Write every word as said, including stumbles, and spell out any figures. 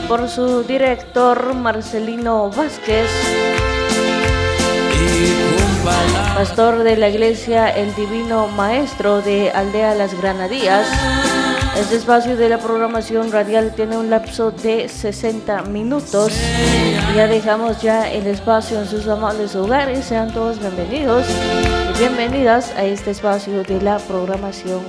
por su director Marcelino Vázquez, pastor de la iglesia El Divino Maestro de Aldea Las Granadillas. Este espacio de la programación radial tiene un lapso de sesenta minutos. Ya dejamos ya el espacio en sus amables hogares. Sean todos bienvenidos y bienvenidas a este espacio de la programación